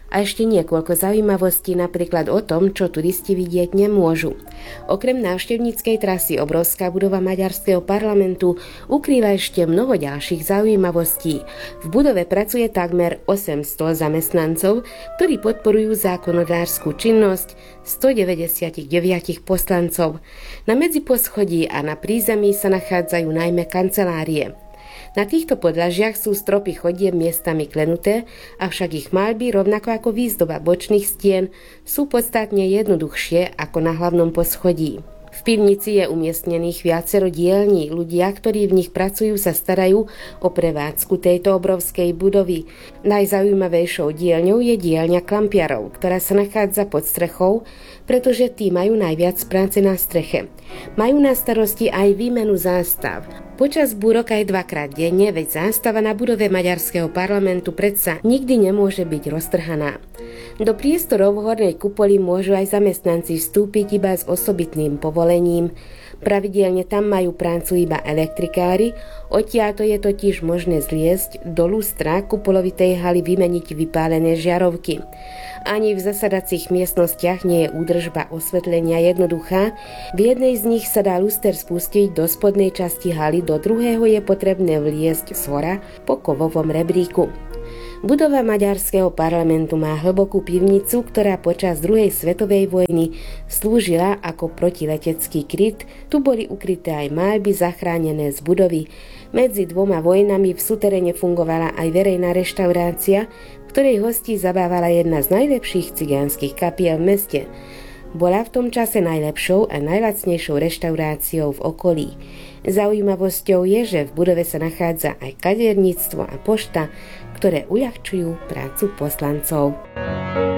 A ešte niekoľko zaujímavostí, napríklad o tom, čo turisti vidieť nemôžu. Okrem návštevníckej trasy obrovská budova maďarského parlamentu ukrýva ešte mnoho ďalších zaujímavostí. V budove pracuje takmer 800 zamestnancov, ktorí podporujú zákonodárskú činnosť 199 poslancov. Na medziposchodí a na prízemí sa nachádzajú najmä kancelárie. Na týchto podlažiach sú stropy chodieb miestami klenuté, avšak ich maľby, rovnako ako výzdoba bočných stien, sú podstatne jednoduchšie ako na hlavnom poschodí. V pivnici je umiestnených viacero dielní. Ľudia, ktorí v nich pracujú, sa starajú o prevádzku tejto obrovskej budovy. Najzaujímavejšou dielňou je dielňa klampiarov, ktorá sa nachádza pod strechou, pretože tí majú najviac práce na streche. Majú na starosti aj výmenu zástav. Počas búrok aj 2-krát denne, veď zástava na budove maďarského parlamentu predsa nikdy nemôže byť roztrhaná. Do priestorov v hornej kupoli môžu aj zamestnanci vstúpiť iba s osobitným povolením. Pravidelne tam majú prácu iba elektrikári, odtiaľto je totiž možné zliesť do lustra kupolovitej haly vymeniť vypálené žiarovky. Ani v zasadacích miestnostiach nie je údržba osvetlenia jednoduchá. V jednej z nich sa dá luster spustiť do spodnej časti haly, do druhého je potrebné vliesť zhora po kovovom rebríku. Budova maďarského parlamentu má hlbokú pivnicu, ktorá počas druhej svetovej vojny slúžila ako protiletecký kryt. Tu boli ukryté aj maľby zachránené z budovy. Medzi dvoma vojnami v suteréne fungovala aj verejná reštaurácia, v ktorej hostí zabávala jedna z najlepších cigánskych kapiel v meste. Bola v tom čase najlepšou a najlacnejšou reštauráciou v okolí. Zaujímavosťou je, že v budove sa nachádza aj kaderníctvo a pošta, ktoré uľahčujú prácu poslancov.